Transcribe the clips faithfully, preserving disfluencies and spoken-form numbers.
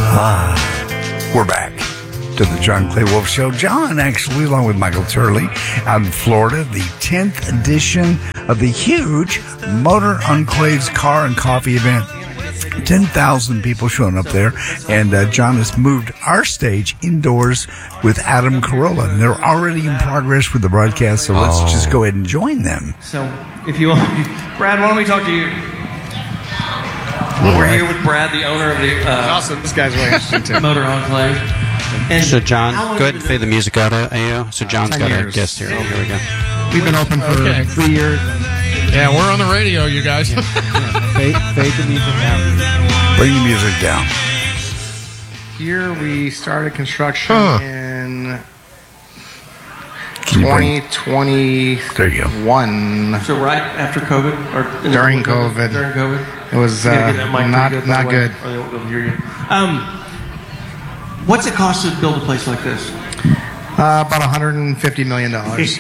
Ah, we're back to the John Clay Wolf Show. John, actually, along with Michael Turley, out in Florida, the tenth edition of the huge Motor Enclaves Car and Coffee event. ten thousand people showing up there, and uh, John has moved our stage indoors with Adam Carolla, and they're already in progress with the broadcast, so let's oh. just go ahead and join them. So, if you want, Brad, why don't we talk to you? We're here with Brad, the owner of the uh, awesome. This guy's really interesting too. Motor Enclave. And so John, go ahead and fade the music out, A O. So John's got years. a guest here. Oh, here we go. We've been open for okay. three years. Yeah, we're on the radio, you guys. yeah. Yeah. Fade, fade the music down. Bring the music down. Here we started construction huh. in twenty twenty-one. So right after COVID? Or during COVID. During COVID? It was uh, not, good, not good. Or they won't hear you. Um, what's it cost to build a place like this? Uh, about one hundred fifty million dollars.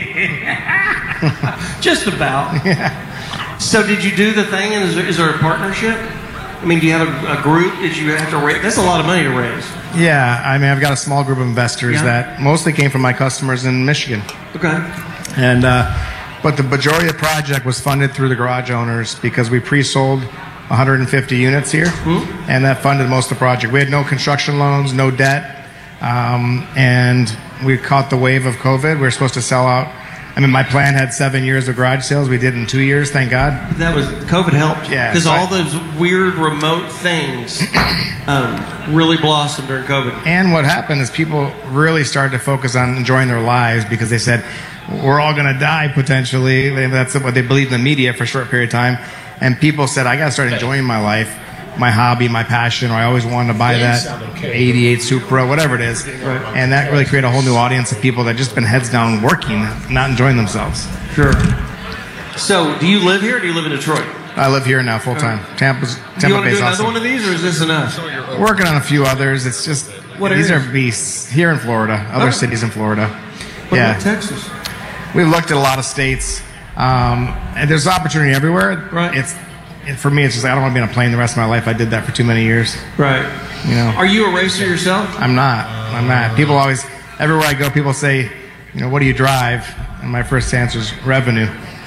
Just about. Yeah. So did you do the thing, and is there, is there a partnership? I mean, do you have a, a group that you have to raise? That's a lot of money to raise. Yeah, I mean, I've got a small group of investors yeah. that mostly came from my customers in Michigan. Okay. And, uh, but the majority of the project was funded through the garage owners because we pre-sold one hundred fifty units here, mm-hmm. and that funded most of the project. We had no construction loans, no debt, um, and we caught the wave of COVID. We were supposed to sell out. I mean, my plan had seven years of garage sales. We did in two years, thank God. That was, COVID helped. Yeah. Because so all those weird remote things um, really blossomed during COVID. And what happened is people really started to focus on enjoying their lives because they said, we're all going to die potentially. That's what they believed in the media for a short period of time. And people said, I got to start enjoying my life, my hobby, my passion, or I always wanted to buy that eighty-eight Supra, whatever it is. Right. And that really created a whole new audience of people that just been heads down working, not enjoying themselves. Sure. So, do you live here or do you live in Detroit? I live here now full time. Okay. Tampa's Tampa do you want to do another awesome. one of these, or is this enough? Working on a few others. It's just, what these areas? are beasts. Here in Florida, other okay. cities in Florida. What yeah. about Texas? We looked at a lot of states, um, and there's opportunity everywhere. Right. It's it, for me, it's just like, I don't want to be on a plane the rest of my life. I did that for too many years. Right. You know. Are you a racer yourself? I'm not. I'm not. People always, everywhere I go, people say, you know, what do you drive? And my first answer is revenue.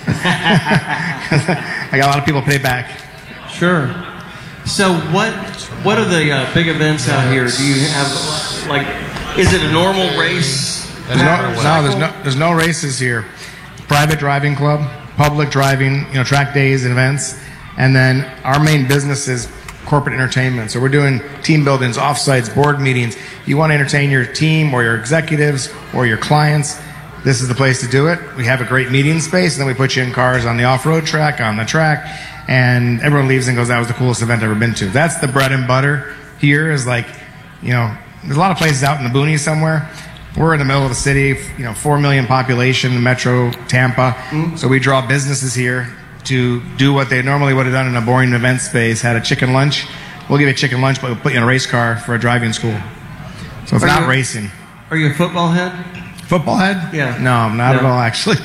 I got a lot of people pay back. Sure. So what what are the uh, big events out here? Do you have, like, is it a normal race? There's no, no, there's no, there's no races here. Private driving club, public driving, you know, track days and events, and then our main business is corporate entertainment. So we're doing team buildings, offsites, board meetings. You want to entertain your team or your executives or your clients, this is the place to do it. We have a great meeting space, and then we put you in cars on the off-road track, on the track, and everyone leaves and goes, that was the coolest event I've ever been to. That's the bread and butter here is like, you know, there's a lot of places out in the boonies somewhere. We're in the middle of the city, you know, four million population, Metro Tampa. Mm-hmm. So we draw businesses here to do what they normally would have done in a boring event space, had a chicken lunch. We'll give you a chicken lunch, but we'll put you in a race car for a driving school. So it's are not you, racing. Are you a football head? Football head? Yeah. No, not no. at all, actually.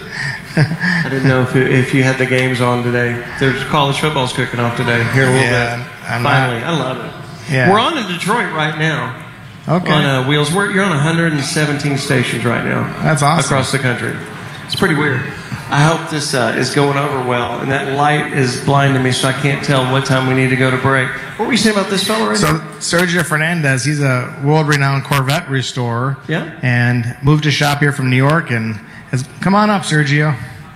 I didn't know if, it, if you had the games on today. There's college football's kicking off today. Here a little yeah, bit. I'm Finally, not, I love it. Yeah. We're on in Detroit right now. Okay. On uh, wheels. We're, you're on one hundred seventeen stations right now. That's awesome. Across the country. It's pretty weird. I hope this uh, is going over well. And that light is blinding me, so I can't tell what time we need to go to break. What were you saying about this fella right so, now? Sergio Fernandez, he's a world-renowned Corvette restorer. Yeah. And moved to shop here from New York. And has, come on up, Sergio.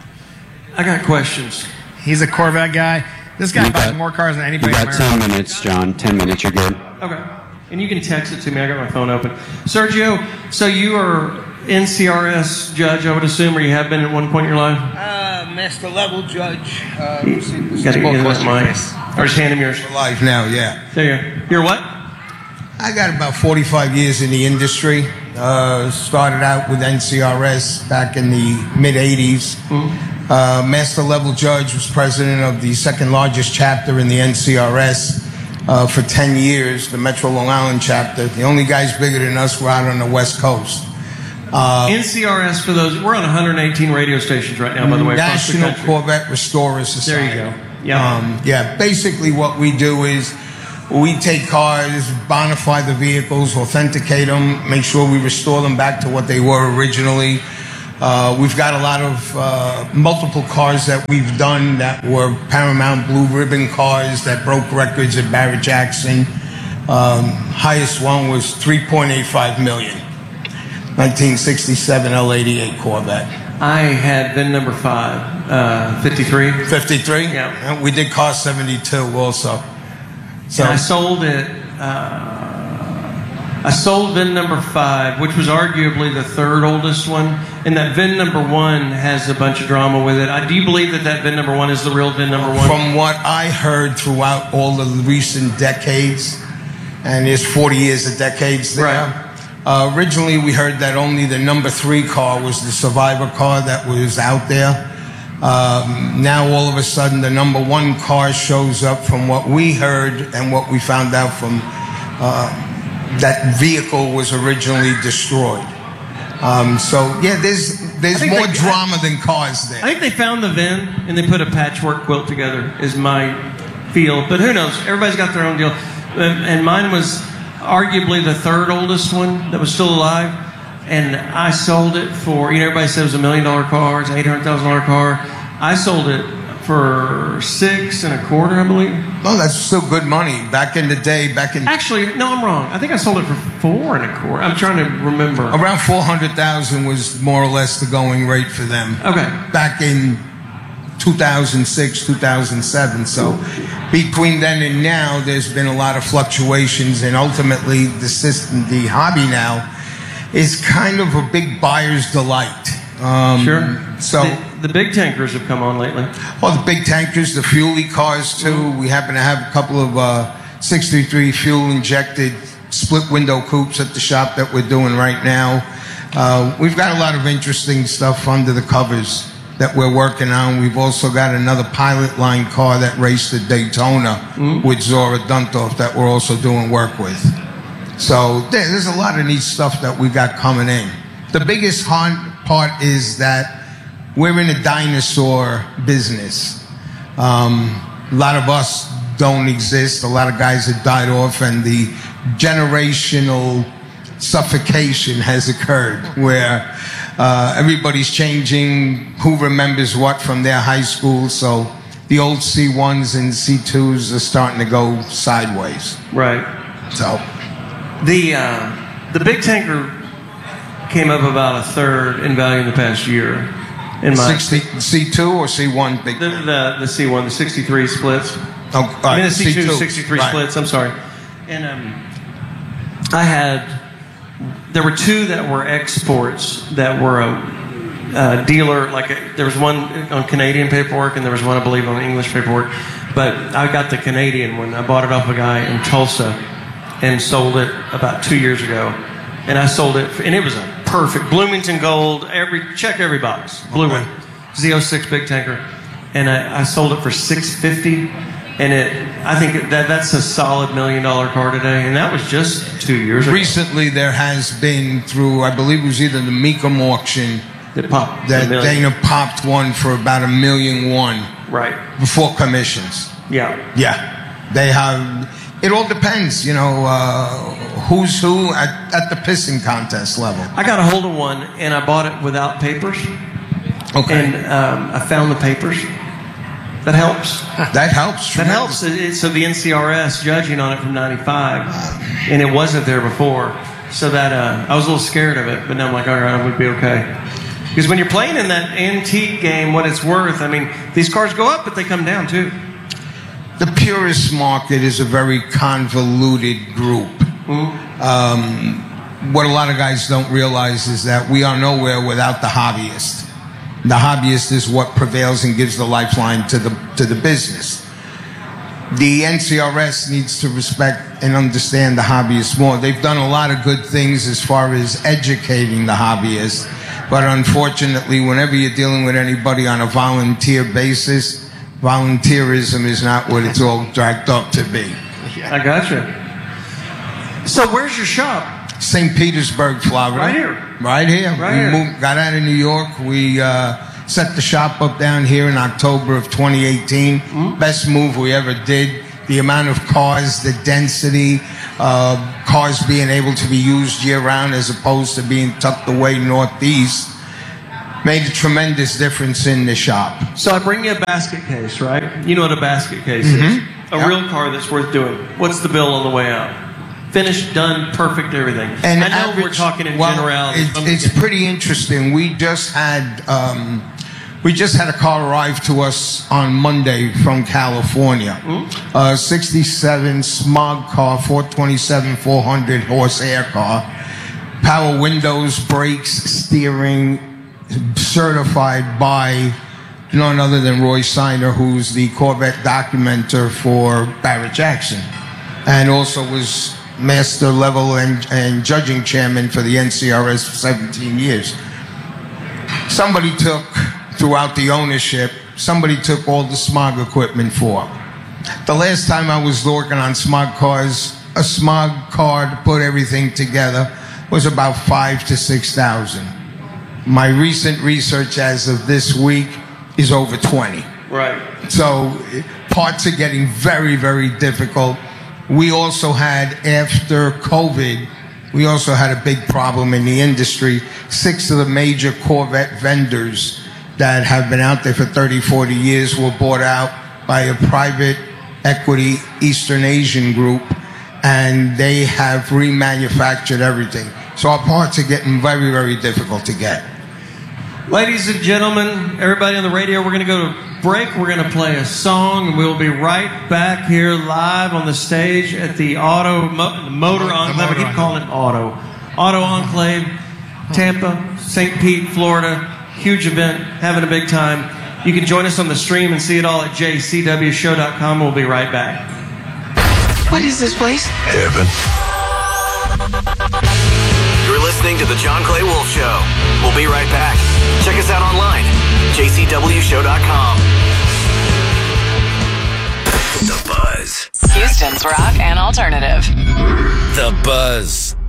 I got questions. He's a Corvette guy. This guy you buys got, more cars than anybody You in got America. ten minutes, John. ten minutes, you're good. Okay. And you can text it to me. I got my phone open. Sergio, so you are N C R S judge, I would assume, or you have been at one point in your life? Uh, master level judge. Uh, you got to get that mic. Or just hand him yours. Life now, yeah. There you go. You're what? I got about forty-five years in the industry. Uh, started out with N C R S back in the mid-eighties. Mm-hmm. Uh, master level judge, was president of the second largest chapter in the N C R S. Uh, for ten years, the Metro Long Island chapter. The only guys bigger than us were out on the West Coast. Uh, N C R S, for those, we're on one hundred eighteen radio stations right now, by the way. National Corvette Restorers Society. There you go. Yeah. Um, yeah, basically what we do is we take cars, bonify the vehicles, authenticate them, make sure we restore them back to what they were originally. Uh, we've got a lot of uh, multiple cars that we've done that were Paramount Blue Ribbon cars that broke records at Barrett Jackson. Um, highest one was three point eight five million. nineteen sixty-seven L eighty-eight Corvette. I had V I N number five, uh, fifty-three. fifty-three? Yeah. We did car seventy-two also. So and I sold it. Uh, I sold V I N number five, which was arguably the third oldest one. And that V I N number one has a bunch of drama with it. I, do you believe that that V I N number one is the real V I N number one? From what I heard throughout all the recent decades, and there's forty years of decades there. Right. Uh, originally, we heard that only the number three car was the survivor car that was out there. Um, now, all of a sudden, the number one car shows up from what we heard and what we found out from uh, that vehicle was originally destroyed. Um, so, yeah, there's there's more they, drama than cars there. I think they found the V I N and they put a patchwork quilt together, is my feel. But who knows? Everybody's got their own deal. And mine was arguably the third oldest one that was still alive, and I sold it for, you know, everybody says it was a million dollar car, it's an eight hundred thousand dollar car. I sold it for six and a quarter, I believe. Oh, that's still good money. Back in the day, back in... Actually, no, I'm wrong. I think I sold it for four and a quarter. I'm trying to remember. Around four hundred thousand was more or less the going rate for them. Okay. Back in two thousand six, two thousand seven. So between then and now, there's been a lot of fluctuations, and ultimately the system, the hobby now, is kind of a big buyer's delight. Um, sure. So the, the big tankers have come on lately. Oh, the big tankers, the fuelie cars too. We happen to have a couple of uh, sixty-three fuel-injected split-window coupes at the shop that we're doing right now. Uh, we've got a lot of interesting stuff under the covers that we're working on. We've also got another pilot line car that raced at Daytona mm-hmm. with Zora Duntov that we're also doing work with. So there's a lot of neat stuff that we got coming in. The biggest hard part is that we're in a dinosaur business. Um, a lot of us don't exist. A lot of guys have died off, and the generational suffocation has occurred where Uh, everybody's changing who remembers what from their high school, so the old C ones and C twos are starting to go sideways. Right. So the uh, the big tanker came up about a third in value in the past year. In my sixty, C two or C one big the, the the C one, the sixty-three splits. Oh, uh, I mean the C two, C two. sixty-three right. splits. I'm sorry. And um, I had. There were two that were exports that were a, a dealer. Like a, there was one on Canadian paperwork, and there was one, I believe, on English paperwork. But I got the Canadian one. I bought it off a guy in Tulsa and sold it about two years ago. And I sold it, for, and it was a perfect Bloomington Gold. Every check every box, blue one, Z oh six big tanker, and I, I sold it for six fifty. And it, I think that that's a solid million dollar car today, and that was just two years ago. Recently, there has been through, I believe it was either the Mecum auction that popped that Dana popped one for about a million one, right before commissions. Yeah, yeah, they have. It all depends, you know, uh, who's who at, at the pissing contest level. I got a hold of one, and I bought it without papers. Okay, and um, I found the papers. That helps. That helps. That helps. It, so the N C R S judging on it from ninety-five, and it wasn't there before. So that uh, I was a little scared of it, but now I'm like, all right, I would be okay. Because when you're playing in that antique game, what it's worth, I mean, these cars go up, but they come down too. The purist market is a very convoluted group. Mm-hmm. Um, what a lot of guys don't realize is that we are nowhere without the hobbyist. The hobbyist is what prevails and gives the lifeline to the to the business. The N C R S needs to respect and understand the hobbyists more. They've done a lot of good things as far as educating the hobbyists, but unfortunately, whenever you're dealing with anybody on a volunteer basis, volunteerism is not what it's all dragged up to be. I gotcha. So where's your shop? Saint Petersburg, Florida. Right here. Right here. Right we here. Moved, got out of New York. We uh, set the shop up down here in October of twenty eighteen. Mm-hmm. Best move we ever did. the amount of cars, the density, uh, cars being able to be used year-round as opposed to being tucked away northeast, made a tremendous difference in the shop. So I bring you a basket case, right? You know what a basket case Mm-hmm. is. A Yep. real car that's worth doing. What's the bill on the way out? Finished, done, perfect, everything. And I know we're average- talking in well, generalities. It, it's pretty interesting. We just had um, we just had a car arrive to us on Monday from California. Mm-hmm. Uh, sixty-seven Smog car, four twenty-seven, four hundred horse air car, power windows, brakes, steering, certified by none other than Roy Steiner, who's the Corvette documenter for Barrett Jackson, and also was master level and, and judging chairman for the N C R S for seventeen years. Somebody took, throughout the ownership, somebody took all the Smog equipment for. The last time I was working on Smog cars, a Smog car to put everything together was about five to six thousand. My recent research as of this week is over twenty. Right. So parts are getting very, very difficult. We also had, after COVID, we also had a big problem in the industry. Six of the major Corvette vendors that have been out there for thirty, forty years were bought out by a private equity Eastern Asian group, and they have remanufactured everything. So our parts are getting very, very difficult to get. Ladies and gentlemen, everybody on the radio, we're going to go to break. We're going to play a song, and we'll be right back here live on the stage at the Auto Mo- Motor Enclave. I keep calling it Auto. Auto Enclave, Tampa, Saint Pete, Florida. Huge event, having a big time. You can join us on the stream and see it all at j c w show dot com. We'll be right back. What is this place? Heaven. You're listening to The John Clay Wolf Show. We'll be right back. Check us out online, j c w show dot com. The Buzz. Houston's rock and alternative. The Buzz.